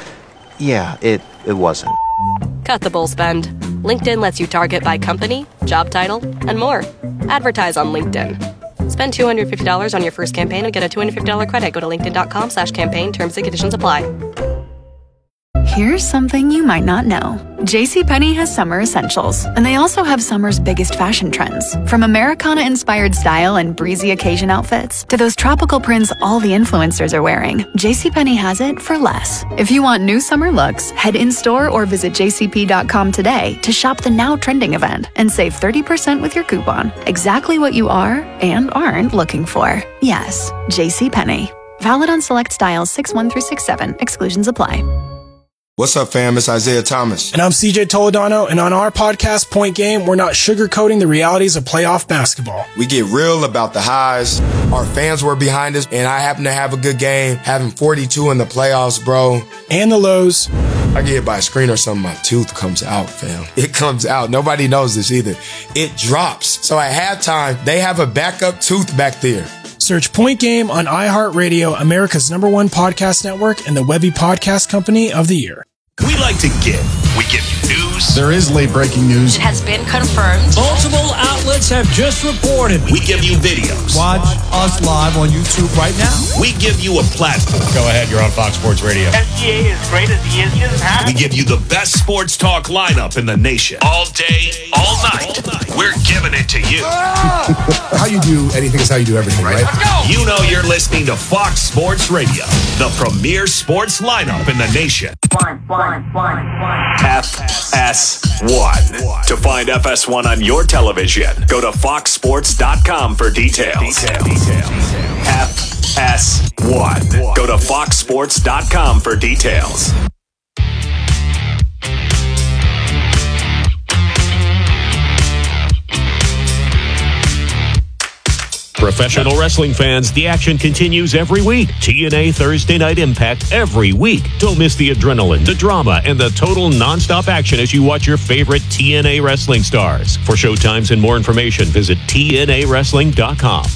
Yeah, it, it wasn't. Cut the bull spend. LinkedIn lets you target by company, job title, and more. Advertise on LinkedIn. Spend two hundred fifty dollars on your first campaign and get a two hundred fifty dollars credit. Go to linkedin.com slash campaign. Terms and conditions apply. Here's something you might not know. JCPenney has summer essentials, and they also have summer's biggest fashion trends. From Americana-inspired style and breezy occasion outfits to those tropical prints all the influencers are wearing, JCPenney has it for less. If you want new summer looks, head in-store or visit j c p dot com today to shop the now trending event and save thirty percent with your coupon. Exactly what you are and aren't looking for. Yes, JCPenney. Valid on select styles six one through six seven. Exclusions apply. What's up, fam? It's Isaiah Thomas. And I'm C J Toledano, and on our podcast, Point Game, we're not sugarcoating the realities of playoff basketball. We get real about the highs. Our fans were behind us, and I happen to have a good game, having forty-two in the playoffs, bro. And the lows. I get hit by a screen or something, my tooth comes out, fam. It comes out. Nobody knows this either. It drops. So at halftime, they have a backup tooth back there. Search Point Game on iHeartRadio, America's number one podcast network, and the Webby Podcast Company of the Year. We like to give. We give you news. There is late breaking news. It has been confirmed. Multiple outlets have just reported. We give you videos. Watch us live on YouTube right now. We give you a platform. Go ahead, you're on Fox Sports Radio. S G A is great as he is. He doesn't have We give you the best sports talk lineup in the nation. All day, all night. All night. We're giving it to you. How you do anything is how you do everything, right? Let's go. You know you're listening to Fox Sports Radio, the premier sports lineup in the nation. One, one, one, one. F S one. To find F S one on your television, go to fox sports dot com for details. Details. F S one. Go to fox sports dot com for details. Professional wrestling fans, the action continues every week. T N A Thursday Night Impact every week. Don't miss the adrenaline, the drama, and the total nonstop action as you watch your favorite T N A wrestling stars. For showtimes and more information, visit T N A wrestling dot com.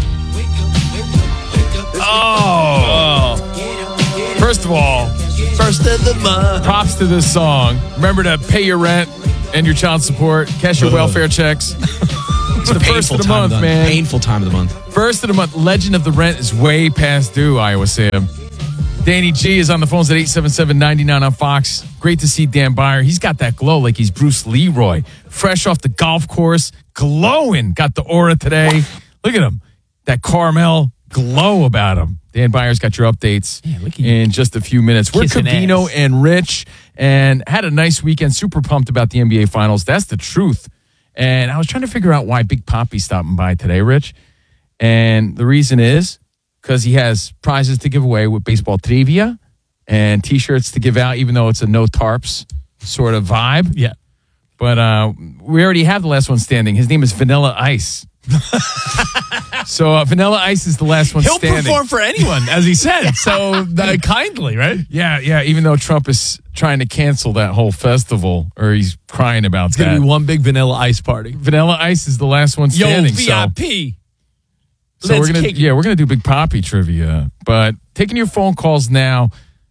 Oh. First of all, first of the month. Props to this song. Remember to pay your rent and your child support, cash your welfare checks. It's the first of the month, man. Painful time of the month. First of the month. Legend of the Rent is way past due, Iowa Sam. Danny G is on the phones at eight seven seven, nine nine on Fox. Great to see Dan Byer. He's got that glow like he's Bruce Leroy. Fresh off the golf course. Glowing. Got the aura today. Look at him. That caramel glow about him. Dan Byer's got your updates in just a few minutes. We're Covino and Rich and had a nice weekend. Super pumped about the N B A Finals. That's the truth. And I was trying to figure out why Big Poppy's stopping by today, Rich. And the reason is because he has prizes to give away with baseball trivia and T-shirts to give out, even though it's a no tarps sort of vibe. Yeah. But uh, we already have the last one standing. His name is Vanilla Ice. So uh, Vanilla Ice is the last one He'll standing. perform for anyone, as he said. So uh, kindly, right? Yeah, yeah. Even though Trump is trying to cancel that whole festival, or he's crying about It's that. going to be one big Vanilla Ice party. Vanilla Ice is the last one standing. Yo, V I P. So, so Let's we're gonna, kick it. yeah, we're gonna do Big Poppy trivia. But taking your phone calls now.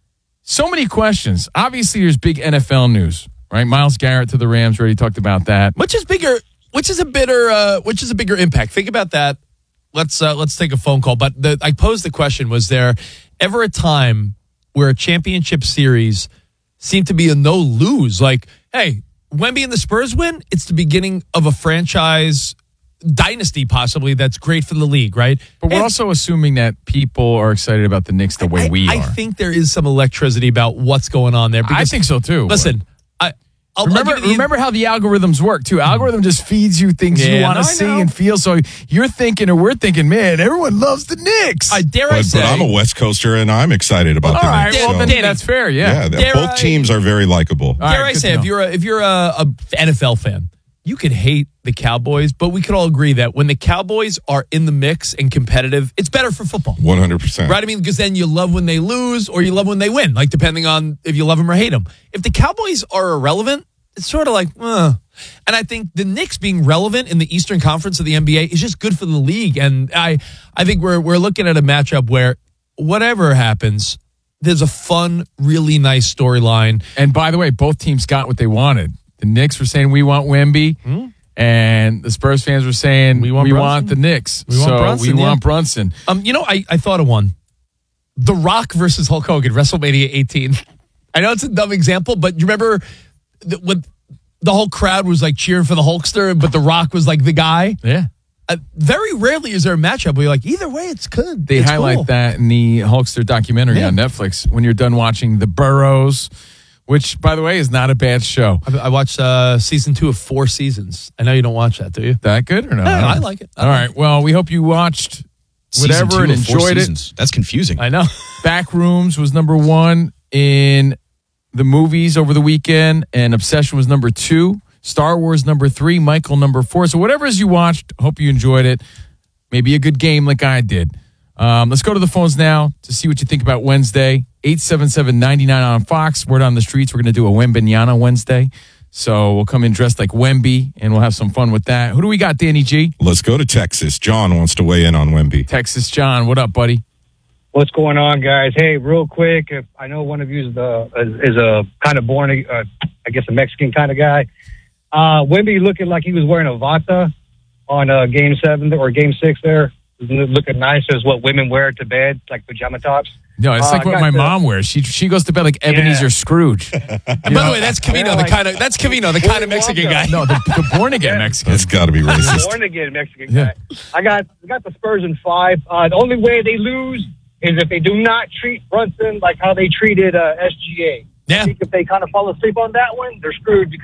So many questions. Obviously, there's big N F L news, right? Myles Garrett to the Rams. We already talked about that. Which is bigger? Which is a bitter? Uh, which is a bigger impact? Think about that. Let's uh, let's take a phone call. But the, I posed the question: was there ever a time where a championship series seemed to be a no lose? Like, hey, Wemby and the Spurs win. It's the beginning of a franchise dynasty, possibly that's great for the league, right? But we're And also assuming that people are excited about the Knicks the way I, we are. I think there is some electricity about what's going on there. I think so too. Listen, I I'll, remember, I'll give you the, remember how the algorithms work too. Algorithm just feeds you things Yeah, you want to no, I see know. and feel. So you're thinking, or we're thinking, man, everyone loves the Knicks. I dare I But, say, but I'm a West Coaster, and I'm excited about All the right, Knicks. well, so- then Danny, that's fair. Yeah. yeah, they're- Dare both I- teams are very likable. All dare right, I good say, to if know. you're a, if you're a, a N F L fan, you could hate the Cowboys, but we could all agree that when the Cowboys are in the mix and competitive, it's better for football. one hundred percent. Right? I mean, because then you love when they lose or you love when they win, like depending on if you love them or hate them. If the Cowboys are irrelevant, it's sort of like, uh. And I think the Knicks being relevant in the Eastern Conference of the N B A is just good for the league. And I, I think we're we're looking at a matchup where whatever happens, there's a fun, really nice storyline. And by the way, both teams got what they wanted. The Knicks were saying we want Wemby, Hmm? and the Spurs fans were saying we want, Brunson? the Knicks. We want so Brunson, we yeah. want Brunson. Um, you know, I, I thought of one. The Rock versus Hulk Hogan, WrestleMania eighteen. I know it's a dumb example, but you remember the, when the whole crowd was like cheering for the Hulkster, but The Rock was like the guy? Yeah. Uh, very rarely is there a matchup where you're like, either way, it's good. They It's highlight cool. that in the Hulkster documentary Yeah. on Netflix when you're done watching The Burrows, which, by the way, is not a bad show. I, I watched uh, season two of four seasons. I know you don't watch that, do you? That good or not? No, no, I like it. I All like right. Well, we hope you watched Season whatever two and of four enjoyed it. seasons. That's confusing. I know. Backrooms was number one in the movies over the weekend, and Obsession was number two. Star Wars number three, Michael number four. So whatever it is you watched, hope you enjoyed it. Maybe a good game like I did. Um, let's go to the phones now to see what you think about Wednesday. eight seven seven, nine nine on Fox. Word on the streets. We're going to do a Wembenyana Wednesday. So we'll come in dressed like Wemby, and we'll have some fun with that. Who do we got, Danny G? Let's go to Texas. John wants to weigh in on Wemby. Texas John. What up, buddy? What's going on, guys? Hey, real quick, if I know one of you is the is a kind of born, uh, I guess, a Mexican kind of guy. Uh, Wemby looking like he was wearing a vata on uh, Game Seven or Game Six. There, looking nice as what women wear to bed, like pajama tops. No, it's Uh, like what got my the- mom wears. She she goes to bed like Ebenezer Yeah. Scrooge. By the way, that's Cavino, Yeah, the like- kind of that's Cavino, the kind of Mexican guy. No, the, the born again Mexican. That's got to be racist. Born again Mexican Yeah. guy. I got I got the Spurs in five. Uh, the only way they lose is if they do not treat Brunson like how they treated uh, S G A. Yeah. I think if they kind of fall asleep on that one, they're screwed because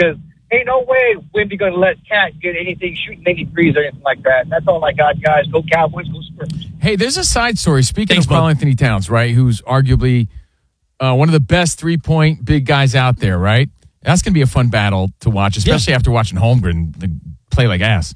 ain't no way Wemby going to let Cat get anything, shooting any threes or anything like that. That's all I got, guys. Go Cowboys, go Spurs. Hey, there's a side story. Speaking Thanks, of Karl bud. Anthony Towns, right, who's arguably uh, one of the best three-point big guys out there, right? That's going to be a fun battle to watch, especially yeah. after watching Holmgren like, play like ass.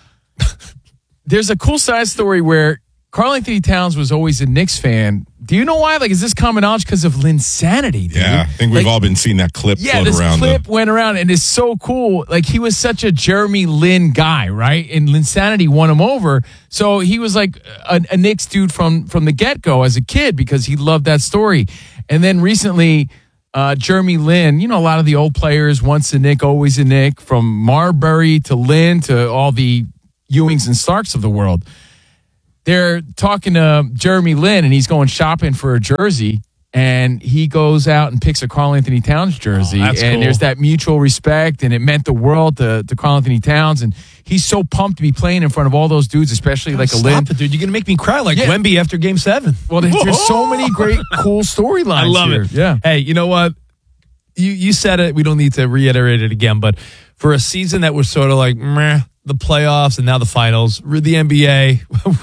There's a cool side story where Karl Anthony Towns was always a Knicks fan. Do you know why? Like, is this common knowledge because of Linsanity, dude? Yeah, I think we've like, all been seeing that clip yeah, float this around. clip the- went around, and it's so cool. Like, he was such a Jeremy Lin guy, right? And Linsanity won him over. So he was like a, a Knicks dude from, from the get-go as a kid because he loved that story. And then recently, uh, Jeremy Lin, you know, a lot of the old players, once a Knick, always a Knick, from Marbury to Lin to all the Ewings and Starks of the world. They're talking to Jeremy Lin, and he's going shopping for a jersey, and he goes out and picks a Karl Anthony Towns jersey, oh, that's and cool. there's that mutual respect, and it meant the world to, to Karl Anthony Towns, and he's so pumped to be playing in front of all those dudes, especially like a Stop Lin. it, dude. You're going to make me cry like Yeah. Wemby after game seven. Well, there's, there's so many great, cool storylines I love here. it. Yeah. Hey, you know what? You you said it. We don't need to reiterate it again. But for a season that was sort of like meh, the playoffs and now the finals, the N B A,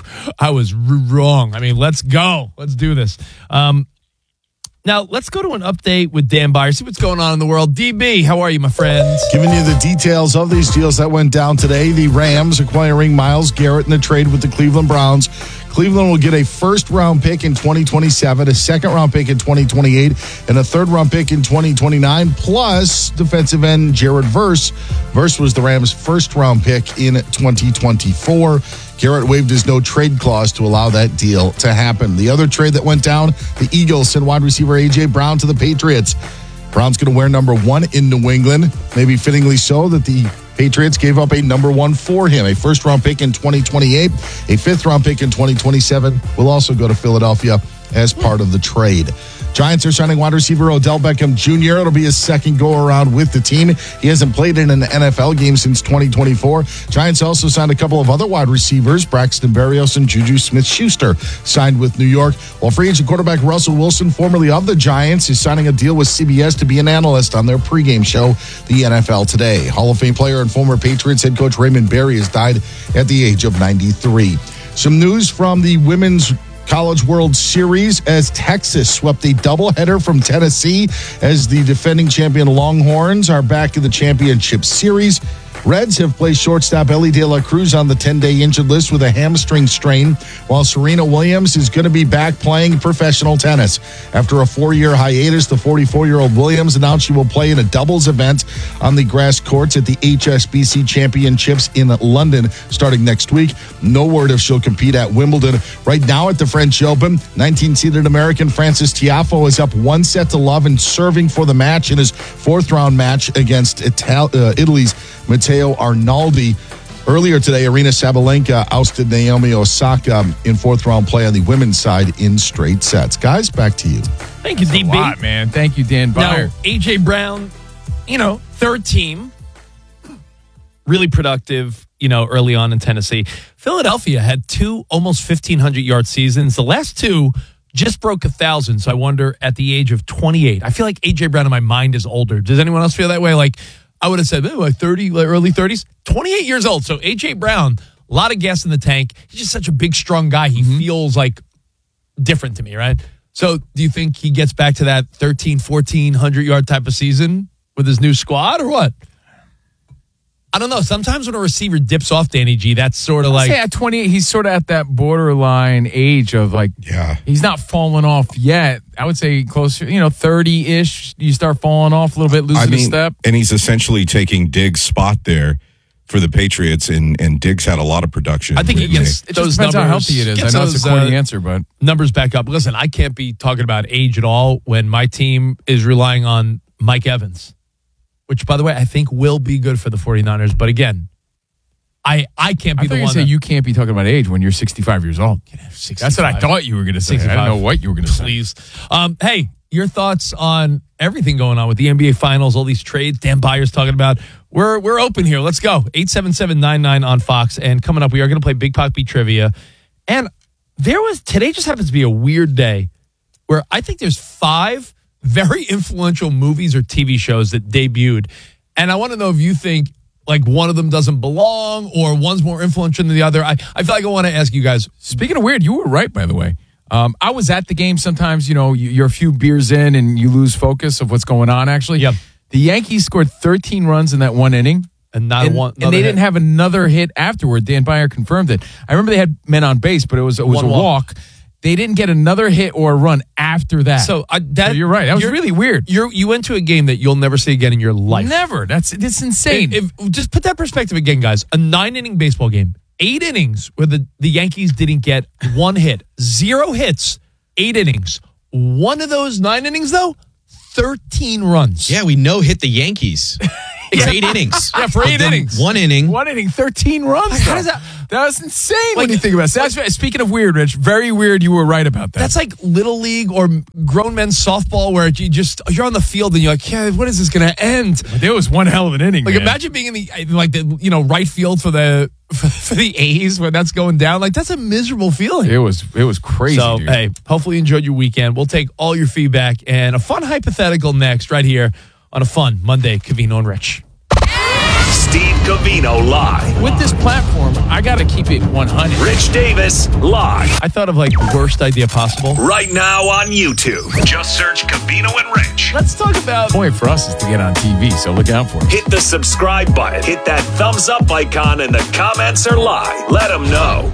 I was r- wrong. I mean, let's go. Let's do this. Um, now, let's go to an update with Dan Byer. See what's going on in the world. D B, how are you, my friends? Giving you the details of these deals that went down today. The Rams acquiring Myles Garrett in the trade with the Cleveland Browns. Cleveland will get a first-round pick in twenty twenty-seven, a second-round pick in twenty twenty-eight, and a third-round pick in twenty twenty-nine, plus defensive end Jared Verse. Verse was the Rams' first-round pick in twenty twenty-four. Garrett waived his no-trade clause to allow that deal to happen. The other trade that went down, the Eagles sent wide receiver A J. Brown to the Patriots. Brown's going to wear number one in New England, maybe fittingly so that the Patriots gave up a number one for him. A first-round pick in twenty twenty-eight, a fifth-round pick in twenty twenty-seven will also go to Philadelphia as part of the trade. Giants are signing wide receiver Odell Beckham Junior It'll be his second go-around with the team. He hasn't played in an N F L game since twenty twenty-four. Giants also signed a couple of other wide receivers. Braxton Berrios and Juju Smith-Schuster signed with New York, while free agent quarterback Russell Wilson, formerly of the Giants, is signing a deal with C B S to be an analyst on their pregame show, the N F L Today. Hall of Fame player and former Patriots head coach Raymond Berry has died at the age of ninety-three. Some news from the Women's College World Series as Texas swept a doubleheader from Tennessee as the defending champion Longhorns are back in the championship series. Reds have placed shortstop Ellie De La Cruz on the ten-day injured list with a hamstring strain, while Serena Williams is going to be back playing professional tennis. After a four-year hiatus, the forty-four-year-old Williams announced she will play in a doubles event on the grass courts at the H S B C Championships in London starting next week. No word if she'll compete at Wimbledon. Right now at the French Open, nineteen-seeded American Francis Tiafoe is up one set to love and serving for the match in his fourth-round match against Ital- uh, Italy's Matteo Arnaldi. Earlier today, Aryna Sabalenka ousted Naomi Osaka in fourth-round play on the women's side in straight sets. Guys, back to you. Thank you, D B. A lot, man. Thank you, Dan Byer. Now, A J. Brown, you know, third team, really productive, you know, early on in Tennessee. Philadelphia had two almost fifteen hundred yard seasons. The last two just broke a thousand. So I wonder at the age of twenty-eight, I feel like A J. Brown in my mind is older. Does anyone else feel that way? Like, I would have said, oh, like thirty, like early thirties, twenty-eight years old. So A J. Brown, a lot of gas in the tank. He's just such a big, strong guy. He mm-hmm. feels like different to me, right? So do you think he gets back to that thirteen, fourteen hundred yard type of season with his new squad or what? I don't know. Sometimes when a receiver dips off, Danny G, that's sort of like... Say at twenty-eight, he's sort of at that borderline age of like, yeah, he's not falling off yet. I would say closer, you know, thirty-ish, you start falling off a little bit, losing I mean, a step. And he's essentially taking Diggs' spot there for the Patriots, and, and Diggs had a lot of production. I think he gets It those just depends numbers, how healthy it is. gets I know those, it's a corny uh, answer, but... numbers back up. Listen, I can't be talking about age at all when my team is relying on Mike Evans, which, by the way, I think will be good for the 49ers. But again, I, I can't be I the you one say that, you can't be talking about age when you're sixty-five years old. That's what I thought you were going to say. I don't know what you were going to say. Please. Um, hey, your thoughts on everything going on with the N B A Finals, all these trades Dan Byer's talking about. We're we're open here. Let's go. eight seven seven nine nine on Fox. And coming up, we are going to play Big Pop Beat Trivia. And there was, today just happens to be a weird day where I think there's five very influential movies or T V shows that debuted. And I want to know if you think like one of them doesn't belong or one's more influential than the other. I, I feel like I want to ask you guys. Speaking of weird, you were right, by the way. Um, I was at the game sometimes, you know, you- you're a few beers in and you lose focus of what's going on, actually. Yep. The Yankees scored thirteen runs in that one inning. And not and, one, and they hit. didn't have another hit afterward. Dan Byer confirmed it. I remember they had men on base, but it was, it was One a walk. walk. They didn't get another hit or a run after that. So, uh, that, So you're right. That was you're- really weird. You're, you went to a game that you'll never see again in your life. Never. That's it's insane. If, if- just put that perspective again, guys. A nine-inning baseball game, eight innings where the, the Yankees didn't get one hit. Zero hits, eight innings. One of those nine innings, though, thirteen runs. Yeah, we no hit the Yankees. It's eight innings. Yeah, for But eight then innings. One inning. One inning, thirteen runs. Like, how though. does that- That was insane when Like- you think about it. So that's, speaking of weird, Rich, very weird. You were right about that. That's like little league or grown men's softball where you just you're on the field and you're like, yeah, when is this going to end? There was one hell of an inning. Like man. imagine being in the like the you know right field for the for the A's when that's going down. Like that's a miserable feeling. It was it was crazy. So dude. hey, hopefully you enjoyed your weekend. We'll take all your feedback and a fun hypothetical next right here on a fun Monday. Covino and Rich. Steve Covino live. With this platform, I got to keep it one hundred. Rich Davis live. I thought of like the worst idea possible. Right now on YouTube. Just search Covino and Rich. Let's talk about. The point for us is to get on T V, so look out for it. Hit the subscribe button. Hit that thumbs up icon and the comments are live. Let them know.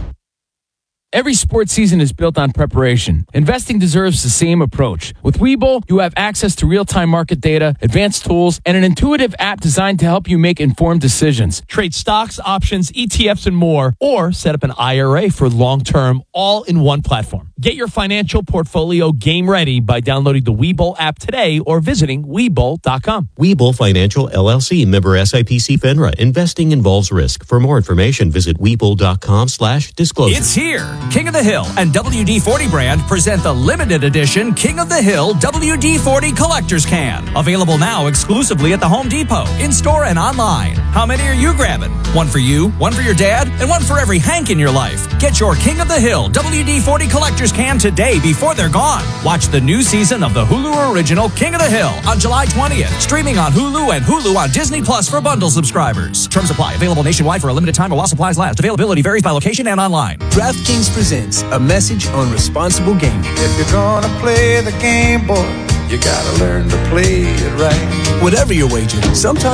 Every sports season is built on preparation. Investing deserves the same approach. With Webull, you have access to real-time market data, advanced tools, and an intuitive app designed to help you make informed decisions. Trade stocks, options, E T Fs, and more, or set up an I R A for long-term, all in one platform. Get your financial portfolio game ready by downloading the Webull app today or visiting Webull dot com. Webull Financial, L L C, member S I P C FINRA. Investing involves risk. For more information, visit Webull dot com slash disclosure. It's here. King of the Hill and W D forty brand present the limited edition King of the Hill W D forty Collector's Can. Available now exclusively at the Home Depot, in-store and online. How many are you grabbing? One for you, one for your dad, and one for every Hank in your life. Get your King of the Hill W D forty Collector's Can today before they're gone. Watch the new season of the Hulu original King of the Hill on July twentieth. Streaming on Hulu and Hulu on Disney Plus for bundle subscribers. Terms apply. Available nationwide for a limited time while supplies last. Availability varies by location and online. DraftKings presents a message on responsible gaming. If you're gonna play the game, boy, you gotta learn to play it right. Whatever your wager, sometimes